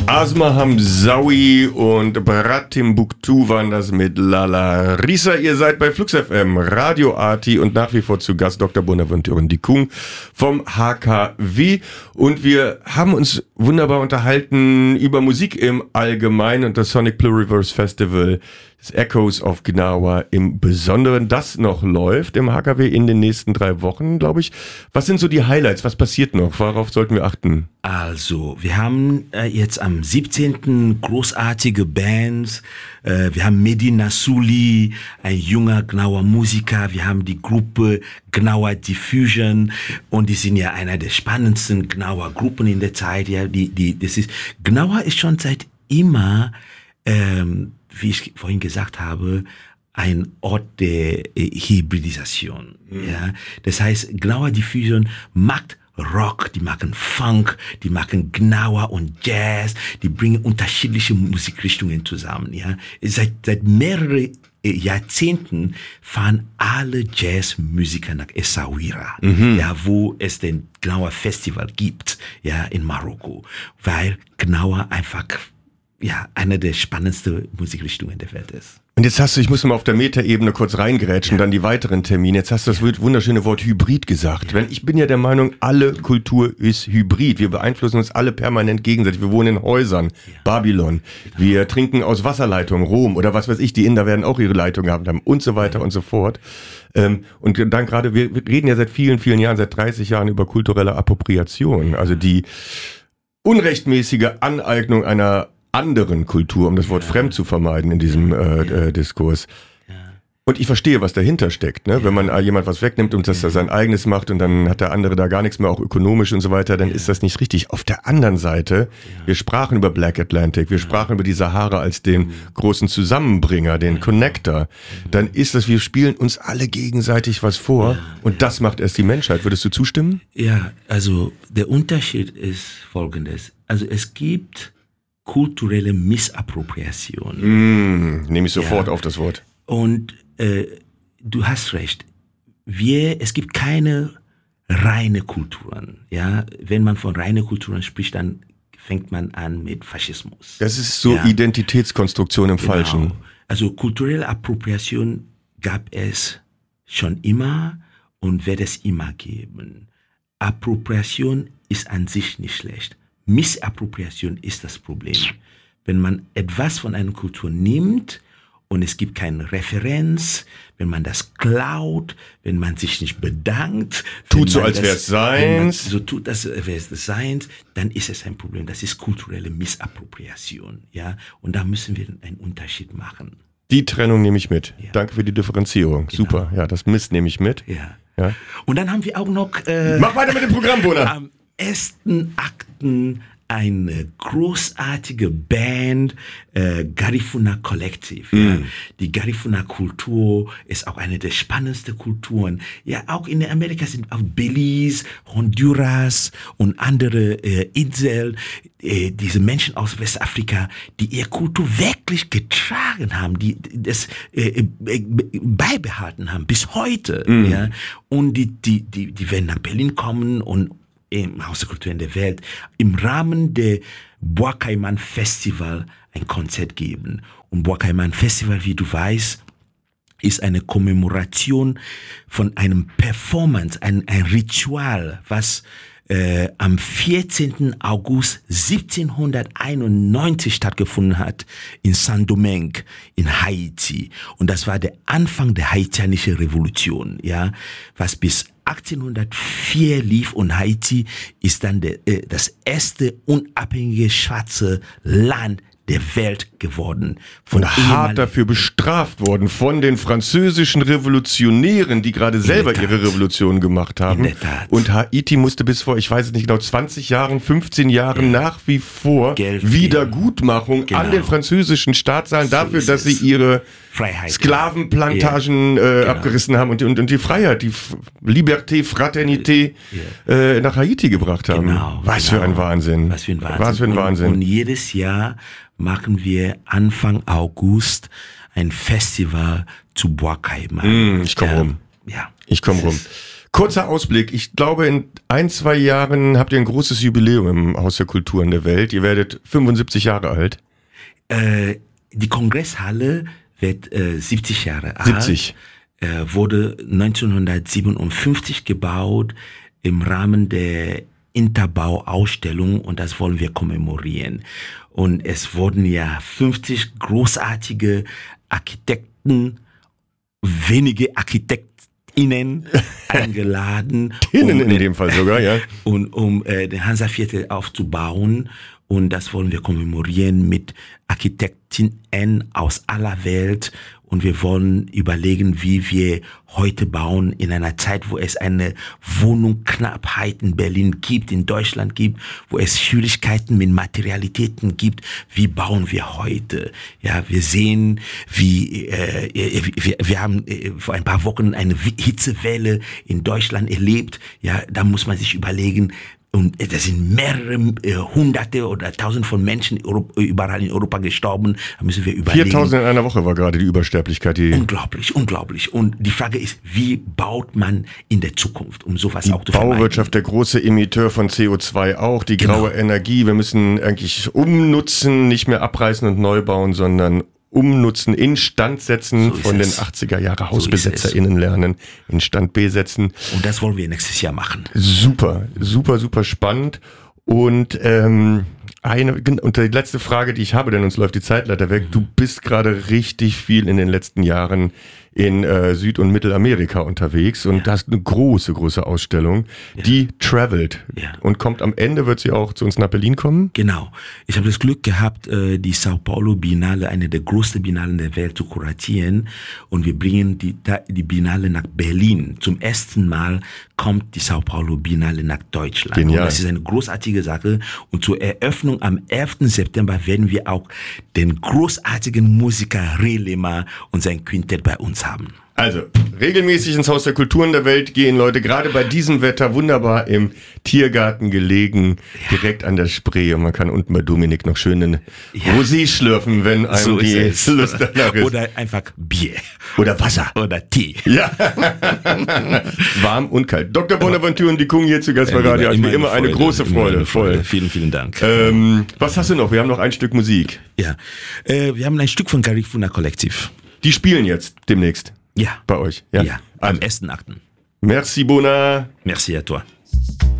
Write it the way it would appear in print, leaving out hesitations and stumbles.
Asma Hamzaoui und Brat Timbuktu waren das mit Lala Risa. Ihr seid bei Flux FM, Radio Arti und nach wie vor zu Gast Dr. Bonaventure Ndikung vom HKW. Und wir haben uns wunderbar unterhalten über Musik im Allgemeinen und das Sonic Pluriverse Festival, das Echoes of Gnawa im Besonderen, das noch läuft im HKW in den nächsten 3 Wochen, glaube ich. Was sind so die Highlights? Was passiert noch? Worauf sollten wir achten? Also, wir haben jetzt am 17. großartige Bands. Wir haben Medina Suli, ein junger Gnawa Musiker. Wir haben die Gruppe Gnawa Diffusion und die sind ja einer der spannendsten Gnawa Gruppen in der Zeit. Ja, Gnawa ist schon seit immer, wie ich vorhin gesagt habe, ein Ort der Hybridisation. Ja, das heißt, Gnawa Diffusion macht Rock, die machen Funk, die machen Gnawa und Jazz, die bringen unterschiedliche Musikrichtungen zusammen. Ja, seit mehreren Jahrzehnten fahren alle Jazzmusiker nach Essaouira, ja, wo es den Gnawa Festival gibt, ja, in Marokko, weil Gnawa einfach eine der spannendsten Musikrichtungen der Welt ist. Und jetzt hast du, ich muss mal auf der Metaebene kurz reingrätschen, dann die weiteren Termine. Jetzt hast du das wunderschöne Wort Hybrid gesagt. Ja. Ich bin ja der Meinung, alle Kultur ist Hybrid. Wir beeinflussen uns alle permanent gegenseitig. Wir wohnen in Häusern, Babylon. Genau. Wir trinken aus Wasserleitungen, Rom oder was weiß ich. Die Inder werden auch ihre Leitungen haben und so weiter und so fort. Und dann gerade, wir reden ja seit vielen, vielen Jahren, seit 30 Jahren über kulturelle Appropriation. Also die unrechtmäßige Aneignung einer anderen Kultur, um das Wort fremd zu vermeiden in diesem Diskurs. Ja. Und ich verstehe, was dahinter steckt. Ne? Ja. Wenn man jemand was wegnimmt und das sein eigenes macht und dann hat der andere da gar nichts mehr, auch ökonomisch und so weiter, dann ist das nicht richtig. Auf der anderen Seite, wir sprachen über Black Atlantic, wir sprachen über die Sahara als den großen Zusammenbringer, den Connector. Dann ist das, wir spielen uns alle gegenseitig was vor und das macht erst die Menschheit. Würdest du zustimmen? Ja, also der Unterschied ist folgendes. Also es gibt kulturelle Missappropriation. Nehme ich sofort auf das Wort. Und du hast recht. Es gibt keine reine Kulturen. Ja, wenn man von reine Kulturen spricht, dann fängt man an mit Faschismus. Das ist so Identitätskonstruktion im Falschen. Also kulturelle Appropriation gab es schon immer und wird es immer geben. Appropriation ist an sich nicht schlecht. Missappropriation ist das Problem. Wenn man etwas von einer Kultur nimmt und es gibt keine Referenz, wenn man das klaut, wenn man sich nicht bedankt, tut so, als wäre es seins, so tut, als wäre es seins, dann ist es ein Problem. Das ist kulturelle Missappropriation, ja. Und da müssen wir einen Unterschied machen. Die Trennung nehme ich mit. Ja. Danke für die Differenzierung. Genau. Super. Ja, das Miss nehme ich mit. Ja. Und dann haben wir auch noch mach weiter mit dem Programm, Bona. Am 1. Akten eine großartige Band, Garifuna Collective. Ja. Die Garifuna Kultur ist auch eine der spannendsten Kulturen. Ja, auch in Amerika sind auch Belize, Honduras und andere Inseln, diese Menschen aus Westafrika, die ihre Kultur wirklich getragen haben, die das beibehalten haben bis heute. Ja. Und die werden nach Berlin kommen und im Haus der Kultur in der Welt im Rahmen der Bois-Caiman Festival ein Konzert geben. Und Bois-Caiman Festival, wie du weißt, ist eine Kommemoration von einem Performance, ein Ritual, was am 14. August 1791 stattgefunden hat in Saint-Domingue in Haiti. Und das war der Anfang der haitianischen Revolution, ja, was bis 1804 lief, und Haiti ist dann das erste unabhängige schwarze Land der Welt geworden. Und hart dafür bestraft worden von den französischen Revolutionären, die gerade selber ihre Revolution gemacht haben. Und Haiti musste bis vor, ich weiß es nicht genau, 20 Jahren, 15 Jahren nach wie vor Wiedergutmachung an den französischen Staat zahlen dafür, dass sie ihre Sklavenplantagen abgerissen haben und die Freiheit, die Liberté, Fraternité nach Haiti gebracht haben. Was für ein Wahnsinn. Was für ein Wahnsinn. Und jedes Jahr machen wir Anfang August ein Festival zu Bois-Caiman. Ich komme rum. Ja. Ich komme rum. Kurzer Ausblick. Ich glaube, in 1-2 Jahren habt ihr ein großes Jubiläum im Haus der Kulturen der Welt. Ihr werdet 75 Jahre alt. Die Kongresshalle wird 70 Jahre alt. 70. Wurde 1957 gebaut im Rahmen der Interbau-Ausstellung und das wollen wir kommemorieren. Und es wurden ja 50 großartige Architekten, wenige ArchitektInnen eingeladen. Innen in dem Fall sogar, ja. Um den Hansa-Viertel aufzubauen. Und das wollen wir kommemorieren mit Architektinnen aus aller Welt. Und wir wollen überlegen, wie wir heute bauen in einer Zeit, wo es eine Wohnungsknappheit in Berlin gibt, in Deutschland gibt, wo es Schwierigkeiten mit Materialitäten gibt. Wie bauen wir heute? Ja, wir sehen, wir haben vor ein paar Wochen eine Hitzewelle in Deutschland erlebt. Ja, da muss man sich überlegen, und da sind mehrere Hunderte oder Tausende von Menschen überall in Europa gestorben. Da müssen wir überlegen. 4000 in einer Woche war gerade die Übersterblichkeit. Unglaublich, unglaublich. Und die Frage ist, wie baut man in der Zukunft, um sowas auch zu vermeiden? Bauwirtschaft, der große Emitteur von CO2 auch, die graue Energie. Wir müssen eigentlich umnutzen, nicht mehr abreißen und neu bauen, sondern umnutzen, instand setzen, so von den 80er Jahre HausbesetzerInnen lernen, Instand B setzen. Und das wollen wir nächstes Jahr machen. Super, super, super spannend. Und und die letzte Frage, die ich habe, denn uns läuft die Zeitleiter weg. Du bist gerade richtig viel in den letzten Jahren in Süd- und Mittelamerika unterwegs und hast eine große, große Ausstellung, die travelt und kommt am Ende, wird sie auch zu uns nach Berlin kommen? Genau. Ich habe das Glück gehabt, die Sao Paulo Biennale, eine der größten Biennalen der Welt, zu kuratieren und wir bringen die Biennale nach Berlin. Zum ersten Mal kommt die Sao Paulo Biennale nach Deutschland. Genial. Und das ist eine großartige Sache und zur Eröffnung am 11. September werden wir auch den großartigen Musiker Relema und sein Quintett bei uns haben. Also, regelmäßig ins Haus der Kulturen der Welt gehen Leute, gerade bei diesem Wetter wunderbar im Tiergarten gelegen, direkt an der Spree und man kann unten bei Dominik noch schönen Rosé schlürfen, wenn einem so die Lust danach ist. Oder einfach Bier. Oder Wasser. Oder Tee. Ja. Warm und kalt. Dr. Bonaventure und die Kung hier zu Gast bei Radio. Immer eine große Freude. Voll. Vielen, vielen Dank. Was hast du noch? Wir haben noch ein Stück Musik. Ja, wir haben ein Stück von Garifuna Kollektiv. Die spielen jetzt demnächst. Ja. Bei euch. Ja, am 1.8. Merci, Bona. Merci à toi.